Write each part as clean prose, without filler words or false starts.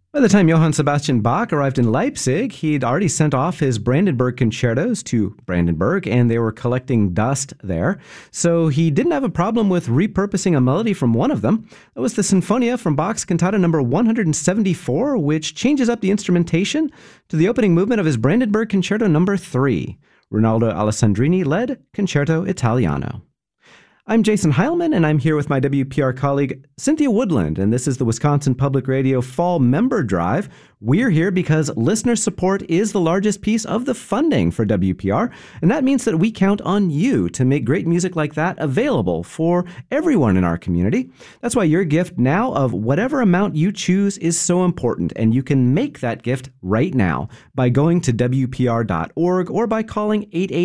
By the time Johann Sebastian Bach arrived in Leipzig, he'd already sent off his Brandenburg concertos to Brandenburg, and they were collecting dust there. So he didn't have a problem with repurposing a melody from one of them. That was the Sinfonia from Bach's Cantata number 174, which changes up the instrumentation to the opening movement of his Brandenburg Concerto number 3. Ronaldo Alessandrini led Concerto Italiano. I'm Jason Heilman, and I'm here with my WPR colleague, Cynthia Woodland, and this is the Wisconsin Public Radio Fall Member Drive. We're here because listener support is the largest piece of the funding for WPR, and that means that we count on you to make great music like that available for everyone in our community. That's why your gift now of whatever amount you choose is so important, and you can make that gift right now by going to WPR.org or by calling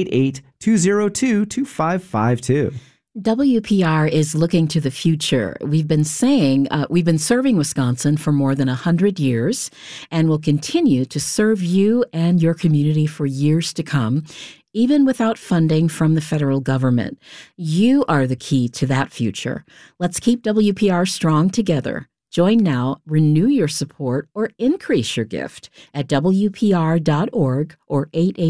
888-202-2552. WPR is looking to the future. We've been serving Wisconsin for more than 100 years and will continue to serve you and your community for years to come, even without funding from the federal government. You are the key to that future. Let's keep WPR strong together. Join now, renew your support, or increase your gift at WPR.org or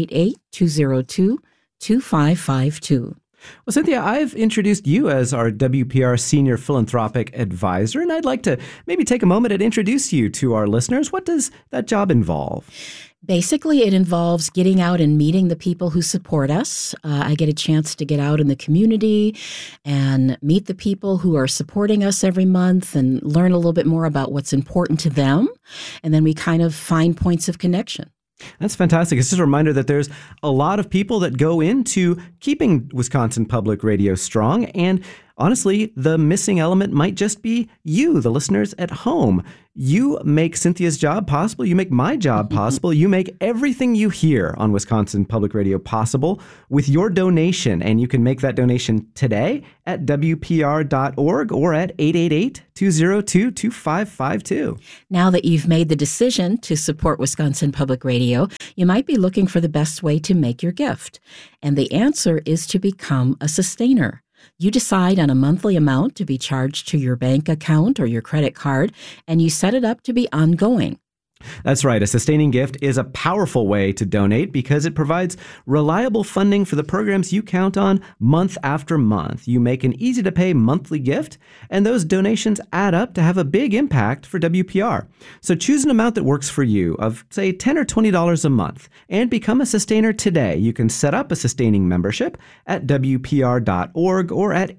888-202-2552. Well, Cynthia, I've introduced you as our WPR Senior Philanthropic Advisor, and I'd like to maybe take a moment and introduce you to our listeners. What does that job involve? Basically, it involves getting out and meeting the people who support us. I get a chance to get out in the community and meet the people who are supporting us every month and learn a little bit more about what's important to them. And then we kind of find points of connection. That's fantastic. It's just a reminder that there's a lot of people that go into keeping Wisconsin Public Radio strong. And honestly, the missing element might just be you, the listeners at home. You make Cynthia's job possible. You make my job possible. You make everything you hear on Wisconsin Public Radio possible with your donation. And you can make that donation today at WPR.org or at 888-202-2552. Now that you've made the decision to support Wisconsin Public Radio, you might be looking for the best way to make your gift. And the answer is to become a sustainer. You decide on a monthly amount to be charged to your bank account or your credit card, and you set it up to be ongoing. That's right. A sustaining gift is a powerful way to donate because it provides reliable funding for the programs you count on month after month. You make an easy-to-pay monthly gift, and those donations add up to have a big impact for WPR. So choose an amount that works for you of, say, $10 or $20 a month, and become a sustainer today. You can set up a sustaining membership at WPR.org or at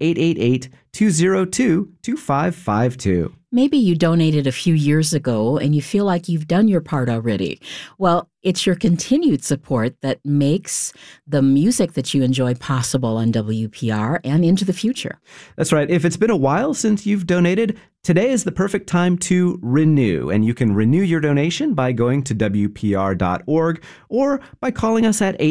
888-202-2552. Maybe you donated a few years ago and you feel like you've done your part already. Well, it's your continued support that makes the music that you enjoy possible on WPR and into the future. That's right. If it's been a while since you've donated, today is the perfect time to renew. And you can renew your donation by going to WPR.org or by calling us at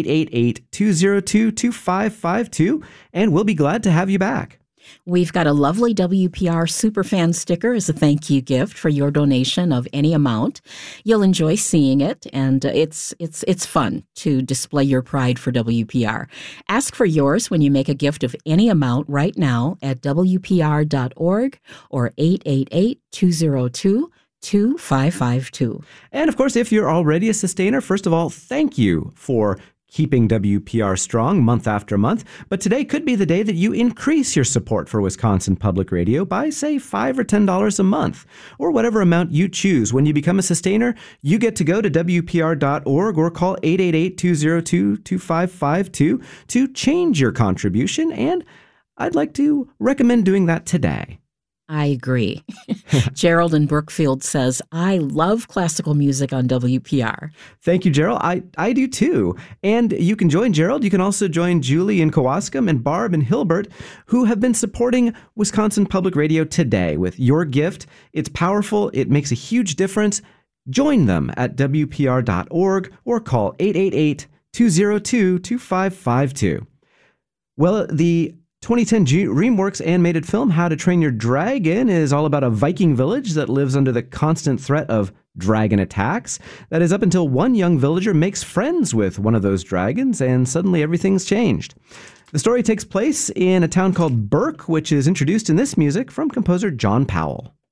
888-202-2552, and we'll be glad to have you back. We've got a lovely WPR Superfan sticker as a thank you gift for your donation of any amount. You'll enjoy seeing it, and it's fun to display your pride for WPR. Ask for yours when you make a gift of any amount right now at WPR.org or 888-202-2552. And of course, if you're already a sustainer, first of all, thank you for keeping WPR strong month after month. But today could be the day that you increase your support for Wisconsin Public Radio by, say, $5 or $10 a month, or whatever amount you choose. When you become a sustainer, you get to go to WPR.org or call 888-202-2552 to change your contribution, and I'd like to recommend doing that today. I agree. Gerald in Brookfield says, I love classical music on WPR. Thank you, Gerald. I do too. And you can join Gerald. You can also join Julie in Kewaskum and Barb in Hilbert, who have been supporting Wisconsin Public Radio today with your gift. It's powerful. It makes a huge difference. Join them at WPR.org or call 888-202-2552. Well, the 2010 DreamWorks animated film How to Train Your Dragon is all about a Viking village that lives under the constant threat of dragon attacks. That is up until one young villager makes friends with one of those dragons, and suddenly everything's changed. The story takes place in a town called Burke, which is introduced in this music from composer John Powell.